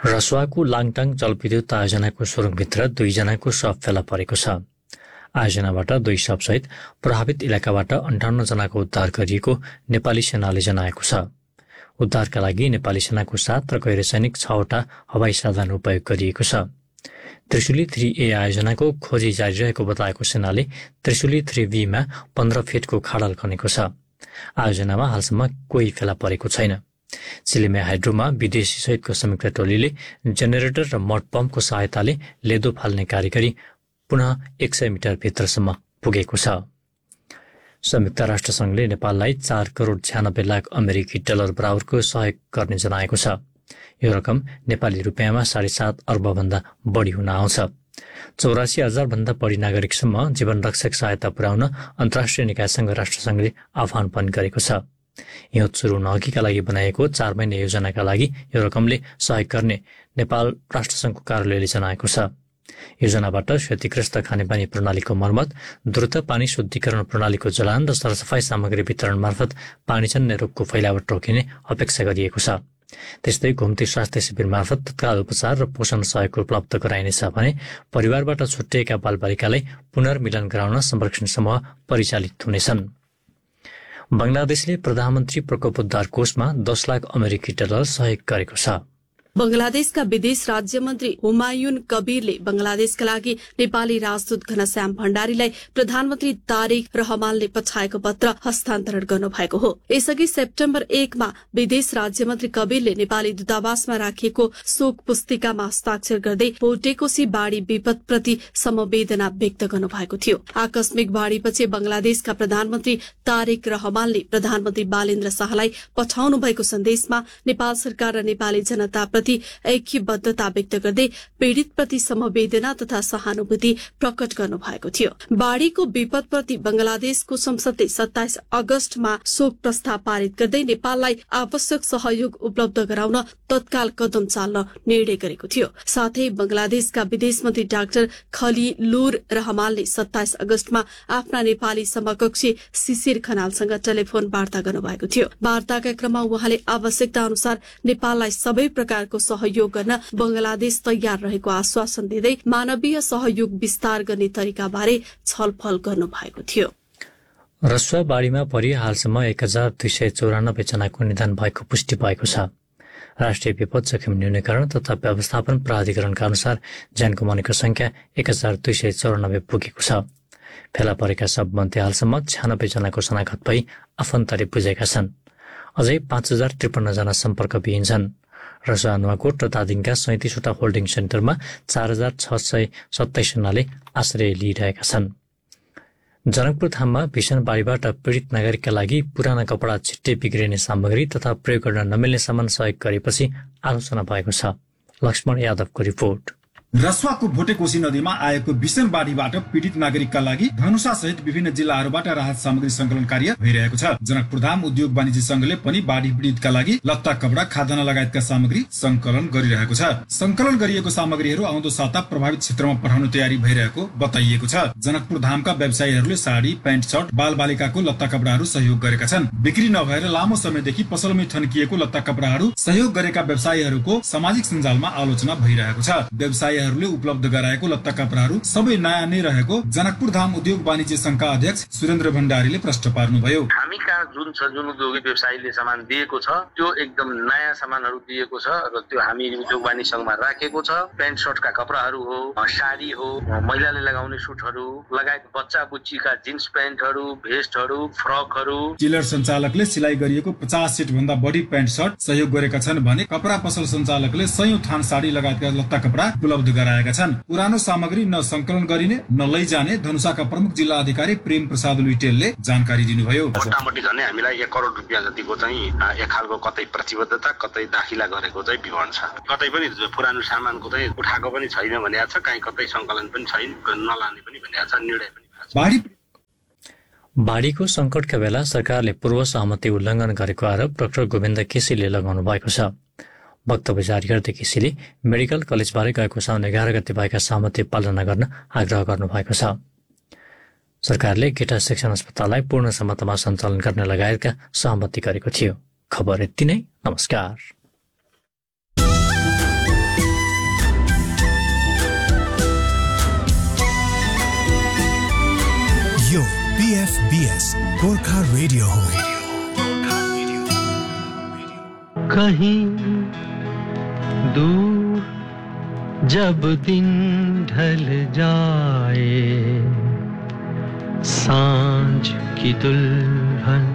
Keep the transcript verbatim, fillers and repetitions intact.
रसुवाको लाङटाङ जलविद्युत आयोजनाको सुरुङभित्र दुईजनाको शव फेला परेको छ। आयोजनाबाट दुई शवसहित प्रभावित इलाकाबाट अन्ठाउन्न जनाको उद्धार गरिएको नेपाली सेनाले जनाएको छ। उद्धारका लागि नेपाली सेनाको सात र गैर सैनिक छवटा हवाई साधन उपयोग गरिएको छ। त्रिशुली थ्री ए आयोजनाको खोजी जारी रहेको बताएको सेनाले त्रिशुली थ्री बीमा पन्ध्र फिटको खाडल खनेको छ। आयोजनामा हालसम्म कोही फेला परेको छैन। चिलिमे हाइड्रोमा विदेशी सहितको संयुक्त टोलीले जेनेरेटर र मड पम्पको सहायताले लेदो फाल्ने कार्य गरी पुनः एक सय मिटर भित्रसम्म पुगेको छ। संयुक्त राष्ट्रसंघले नेपाललाई चार करोड़ छ्यानब्बे लाख अमेरिकी डलर बराबरको सहयोग गर्ने जनाएको छ। यो रकम नेपाली रुपियाँमा साढे सात अर्ब भन्दा बढी हुन आउँछ। चौरासी हजार भन्दा बढी नागरिकसम्म जीवन रक्षक सहायता पुर्याउन अन्तर्राष्ट्रिय निकायसँग राष्ट्रसंघले आह्वान पनि गरेको छ। हिउँद सुरु नअघिका लागि बनाएको चार महिने योजनाका लागि यो रकमले सहयोग गर्ने नेपाल राष्ट्रसंघको कार्यालयले जनाएको छ। योजनाबाट क्षतिग्रस्त खानेपानी प्रणालीको मर्मत, द्रुत पानी शुद्धिकरण प्रणालीको जलान र सरसफाई सामग्री वितरण मार्फत पानीजन्य रोगको फैलावट रोकिने अपेक्षा गरिएको छ। त्यस्तै घुम्ती स्वास्थ्य शिविर मार्फत तत्काल उपचार र पोषण सहयोग उपलब्ध गराइनेछ भने परिवारबाट छुट्टिएका बालबालिकालाई पुनर्मिलन गराउन संरक्षण समूह परिचालित हुनेछन्। बंगलादेशले प्रधानमन्त्री प्रकोप उद्धार कोषमा दस लाख अमेरिकी डलर सहयोग गरेको छ। बंगलादेशका विदेश राज्य मन्त्री हुमायून कबीरले बंगलादेशका लागि नेपाली राजदूत घनश्याम भण्डारीलाई प्रधानमन्त्री तारिक रहमानले पठाएको पत्र हस्तान्तरण गर्नुभएको हो। यसअघि सेप्टेम्बर एकमा विदेश राज्य मन्त्री कबीरले नेपाली दूतावासमा राखिएको शोक पुस्तिकामा हस्ताक्षर गर्दै भोटेकोशी बाढ़ी विपदप्रति समवेदना व्यक्त गर्नुभएको थियो। आकस्मिक बाढ़ीपछि बंगलादेशका प्रधानमन्त्री तारिक रहमानले प्रधानमन्त्री बालेन्द्र शाहलाई पठाउनु भएको सन्देशमा नेपाल सरकार र नेपाली जनता ऐक्यबद्धता व्यक्त गर्दै पीड़ितप्रति समवेदना तथा सहानुभूति प्रकट गर्नु भएको थियो। बाढ़ीको विपदप्रति बंगलादेशको संसदले सत्ताइस अगस्तमा शोक प्रस्ताव पारित गर्दै नेपाललाई आवश्यक सहयोग उपलब्ध गराउन तत्काल कदम चाल्न निर्णय गरेको थियो। साथै बंगलादेशका विदेश मन्त्री डाक्टर खलिलुर रहमानले सत्ताइस अगस्तमा आफ्ना नेपाली समकक्षी शिशिर खनालसँग टेलिफोन वार्ता गर्नुभएको थियो। वार्ताका क्रममा उहाँले आवश्यकता अनुसार नेपाललाई सबै प्रकारको सहयोग गर्न बंगलादेश तयार रहेको आश्वासन दिँदै मानवीय सहयोग विस्तार गर्ने तरिकाबारे छलफल गर्नु भएको थियो। रसुवा बाढ़ीमा परि हालसम्म एक हजार दुई सय चौरानब्बे जनाको निधन भएको पुष्टि भएको छ। राष्ट्रिय विपद जोखिम न्यूनीकरण तथा व्यवस्थापन प्राधिकरणका अनुसार ज्यान गुमाउनेको संख्या एक हजार दुई सय चौरानब्बे पुगेको छ। फेला परेका सबमध्ये हालसम्म छ्यानब्बे जनाको शनाखत भई आफन्तले बुझेका छन्। अझै पाँच हजार त्रिपन्न जना सम्पर्कविहीन छन्। रसुवा नुवाकोट र दादिङका सैंतिसवटा होल्डिङ सेन्टरमा चार हजार छ सय सत्ताइस जनाले आश्रय लिइरहेका छन्। जनकपुर धाममा भीषण बाढ़ीबाट पीड़ित नागरिकका लागि पुराना कपडा छिट्टै बिग्रिने सामग्री तथा प्रयोग गर्न नमिल्ने सामान सहयोग गरेपछि आलोचना भएको छ। लक्ष्मण यादवको रिपोर्ट। रसुवाको भोटेकोशी नदीमा आएको भीषण बाढ़ीबाट पीड़ित नागरिकका लागि धनुषा सहित विभिन्न जिल्लाहरूबाट राहत सामग्री संकलन कार्य भइरहेको छ। जनकपुर धाम उद्योग वाणिज्य संघले पनि बाढ़ी पीड़ितका लागि लत्ता कपडा खाद्यान्न लगायतका सामग्री संकलन गरिरहेको छ। संकलन गरिएको सामग्रीहरू आउँदो साता प्रभावित क्षेत्रमा पठाउने तयारी भइरहेको बताइएको छ। जनकपुर धामका व्यवसायीहरूले साडी, प्यान्ट, शर्ट, बाल बालिकाको लत्ता कपडाहरू सहयोग गरेका छन्। बिक्री नभएर लामो समयदेखि पसलमै थन्किएको लत्ता कपडाहरू सहयोग गरेका व्यवसायीहरूको सामाजिक सञ्जालमा आलोचना भइरहेको छ। व्यवसाय उपलब्ध गराएको लत्ता कपडाहरू सबै नयाँ नै रहेको जनकपुर धाम उद्योग वाणिज्य संघका अध्यक्ष सुरेन्द्र भण्डारीले प्रश्न पार्नुभयो। हामी कहाँ जुन छ जुन उद्योगी व्यवसायीले सामान दिएको छ त्यो एकदम नयाँ सामानहरू दिएको छ र त्यो हामी उद्योग वाणिज्य संघमा राखेको छ। प्यान्ट सर्टका कपडाहरू हो, साडी हो, महिलाले लगाउने सुटहरू लगायत बच्चा बुच्चीका जिन्स प्यान्टहरू, भेस्टहरू, फ्रकहरू। चिलर सञ्चालकले सिलाइ गरिएको पचास सेट भन्दा बढी प्यान्ट सर्ट सहयोग गरेका छन् भने कपडा पसल सञ्चालकले सयौं थान साडी लगायतका लत्ता कपडा उपलब्ध गराएका छन्। पुरानो सामग्री न संकलन गरिने न लैजाने धनुषाका प्रमुख जिल्ला अधिकारी प्रेम प्रसाद लुइटेलले जानकारी दिनुभयो। मोटामोटी झन् हामीलाई एक करोड रुपियाँ जतिको चाहिँ एक खालको कतै प्रतिबद्धता कतै दाखिला गरेको चाहिँ विवरण छ। कतै पनि पुरानो सामानको चाहिँ उठाएको पनि छैन भनेको छ, कहीँ कतै संकलन पनि छैन, नलाने पनि भनेको छ, निर्णय पनि भएको छ। बाढ़ीको संकटका बेला सरकारले पूर्व सहमति उल्लङ्घन गरेको आरोप डाक्टर गोविन्द केसीले लगाउनु भएको छ। वक्तव्य जारी गर्दै केसीले मेडिकल कलेजबारे गएको साउन एघार गते भएका सहमति पालना गर्न आग्रह गर्नु भएको छ। सरकारले गेटा शिक्षण अस्पताललाई पूर्ण क्षमतामा सञ्चालन गर्न लगायतका सहमति गरेको थियो। खबर यति नै। नमस्कार। पीएफबीएस गोरखा रेडियो हो। कहीं दूर जब दिन ढल जाए, सांझ की दुल्हन